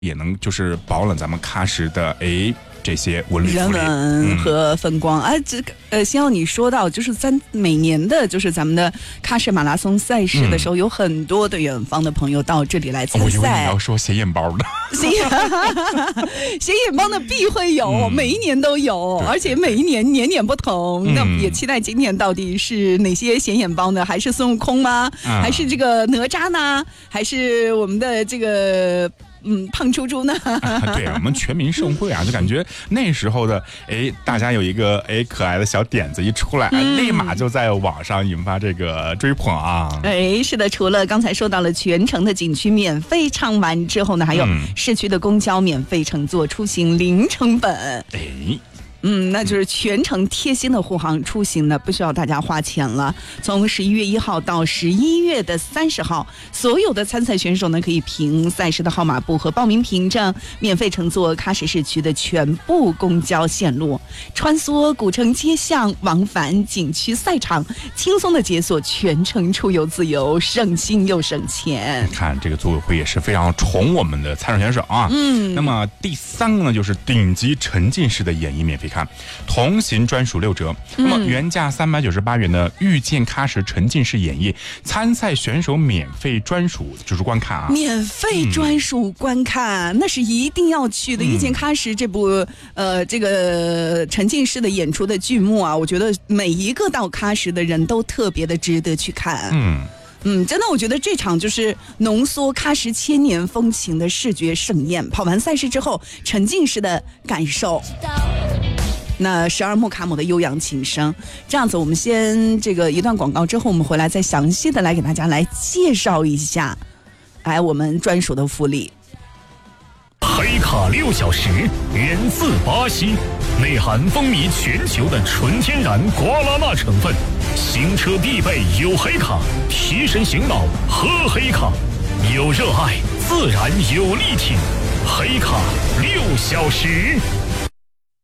也能就是饱览咱们喀什的这些文旅人文和风光啊，这个先要你说到，就是每年的，就是咱们的喀什马拉松赛事的时候，有很多的远方的朋友到这里来参赛。 我以为你要说显眼包的， 显眼包的必会有，每一年都有，而且每一年年年不同。那也期待今年到底是哪些显眼包呢？还是孙悟空吗？还是这个哪吒呢？还是我们的这个？胖猪猪呢？ 对，我们全民盛会啊，就感觉那时候的大家有一个可爱的小点子一出来，立马就在网上引发这个追捧啊。 是的，除了刚才说到了全程的景区免费畅玩之后呢，还有市区的公交免费乘坐出行零成本。那就是全程贴心的护航出行呢，不需要大家花钱了。从11月1号到11月的30号，所有的参赛选手呢，可以凭赛事的号码簿和报名凭证，免费乘坐喀什市区的全部公交线路，穿梭古城街巷，往返景区赛场，轻松的解锁全程出游自由，省心又省钱。 看这个组委会也是非常宠我们的参赛选手啊。那么第3个呢，就是顶级沉浸式的演绎免费看，同行专属6折。那么原价398元的遇见喀什沉浸式演绎，参赛选手免费专属就是观看啊， 免费专属观看，那是一定要去的。遇见喀什这部这个沉浸式的演出的剧目啊，我觉得每一个到喀什的人都特别的值得去看。真的，我觉得这场就是浓缩喀什千年风情的视觉盛宴。跑完赛事之后，沉浸式的感受。那12木卡姆的悠扬琴声，这样子，我们先这个一段广告之后，我们回来再详细的来给大家来介绍一下，我们专属的福利。 黑卡6小时，源自巴西，内含风靡全球的纯天然瓜拉纳成分，行车必备有黑卡，提神醒脑喝黑卡，有热爱自然有力挺，黑卡6小时。